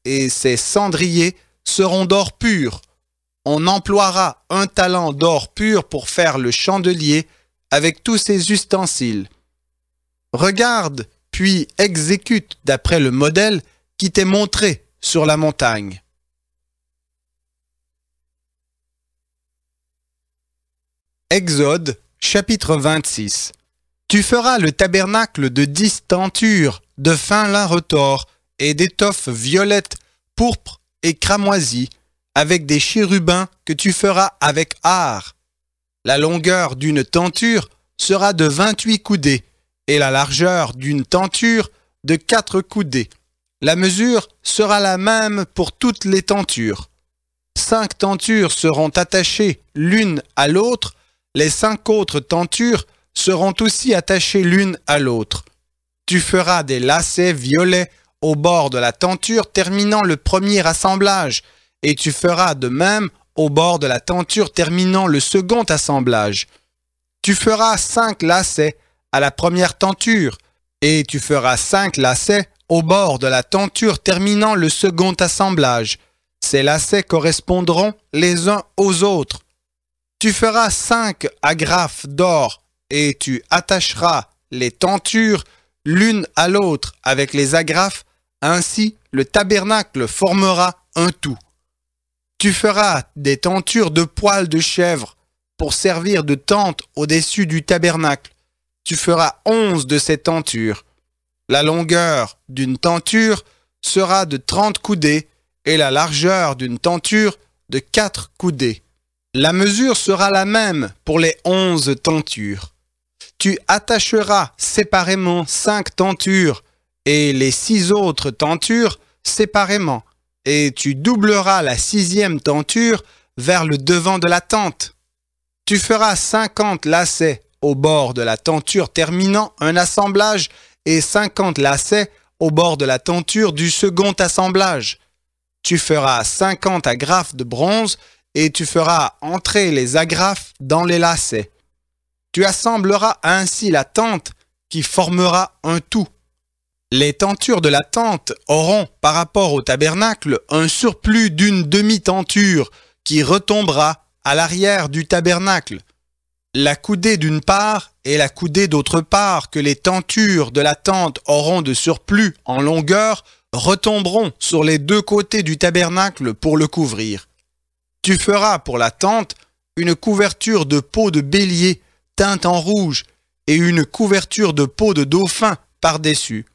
et ses cendriers seront d'or pur. On emploiera un talent d'or pur pour faire le chandelier avec tous ses ustensiles. Regarde, puis exécute d'après le modèle qui t'est montré sur la montagne. Exode, chapitre 26. Tu feras le tabernacle de 10 tentures, de fin lin retors, et d'étoffe violette, pourpre et cramoisie, avec des chérubins que tu feras avec art. La longueur d'une tenture sera de 28 coudées, et la largeur d'une tenture de 4 coudées. La mesure sera la même pour toutes les tentures. 5 tentures seront attachées l'une à l'autre, les 5 autres tentures seront aussi attachées l'une à l'autre. Tu feras des lacets violets au bord de la tenture terminant le premier assemblage, et tu feras de même au bord de la tenture terminant le second assemblage. Tu feras 5 lacets à la première tenture, et tu feras 5 lacets au bord de la tenture terminant le second assemblage. Ces lacets correspondront les uns aux autres. Tu feras 5 agrafes d'or, et tu attacheras les tentures l'une à l'autre avec les agrafes, ainsi le tabernacle formera un tout. Tu feras des tentures de poils de chèvre pour servir de tente au-dessus du tabernacle. Tu feras 11 de ces tentures. La longueur d'une tenture sera de 30 coudées et la largeur d'une tenture de 4 coudées. La mesure sera la même pour les 11 tentures. Tu attacheras séparément 5 tentures et les 6 autres tentures séparément, et tu doubleras la 6e tenture vers le devant de la tente. Tu feras 50 lacets au bord de la tenture terminant un assemblage et 50 lacets au bord de la tenture du second assemblage. Tu feras 50 agrafes de bronze et tu feras entrer les agrafes dans les lacets. Tu assembleras ainsi la tente qui formera un tout. Les tentures de la tente auront par rapport au tabernacle un surplus d'une demi-tenture qui retombera à l'arrière du tabernacle. La coudée d'une part et la coudée d'autre part que les tentures de la tente auront de surplus en longueur retomberont sur les 2 côtés du tabernacle pour le couvrir. Tu feras pour la tente une couverture de peau de bélier teinte en rouge et une couverture de peau de dauphin par-dessus.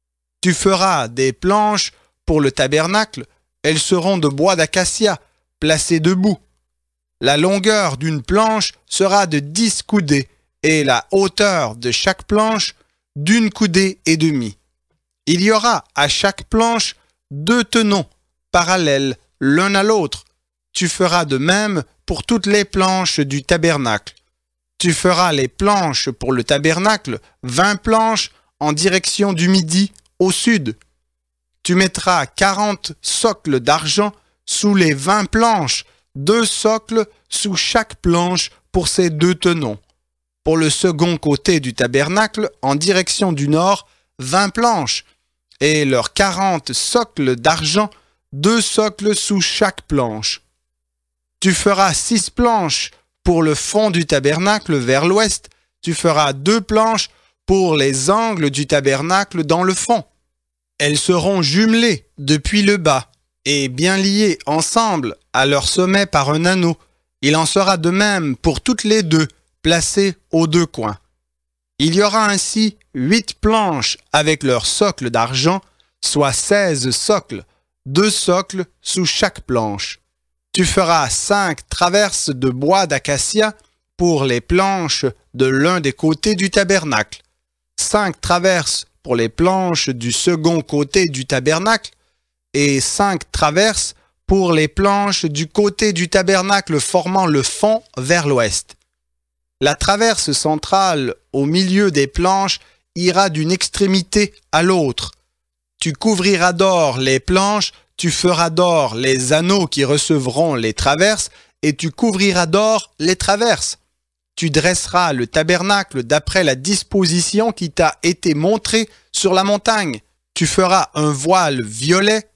Tu feras des planches pour le tabernacle, elles seront de bois d'acacia, placées debout. La longueur d'une planche sera de 10 coudées et la hauteur de chaque planche d'1 coudée et demie. Il y aura à chaque planche 2 tenons parallèles l'un à l'autre. Tu feras de même pour toutes les planches du tabernacle. Tu feras les planches pour le tabernacle, 20 planches en direction du midi au sud. Tu mettras 40 socles d'argent sous les 20 planches, 2 socles sous chaque planche pour ces 2 tenons. Pour le second côté du tabernacle, en direction du nord, 20 planches, et leurs 40 socles d'argent, 2 socles sous chaque planche. Tu feras 6 planches pour le fond du tabernacle vers l'ouest. Tu feras 2 planches pour les angles du tabernacle dans le fond. Elles seront jumelées depuis le bas et bien liées ensemble à leur sommet par un anneau. Il en sera de même pour toutes les 2, placées aux 2 coins. Il y aura ainsi 8 planches avec leurs socles d'argent, soit 16 socles, 2 socles sous chaque planche. Tu feras 5 traverses de bois d'acacia pour les planches de l'un des côtés du tabernacle, 5 traverses pour les planches du second côté du tabernacle et 5 traverses pour les planches du côté du tabernacle formant le fond vers l'ouest. La traverse centrale au milieu des planches ira d'une extrémité à l'autre. Tu couvriras d'or les planches, tu feras d'or les anneaux qui recevront les traverses et tu couvriras d'or les traverses. Tu dresseras le tabernacle d'après la disposition qui t'a été montrée sur la montagne. Tu feras un voile violet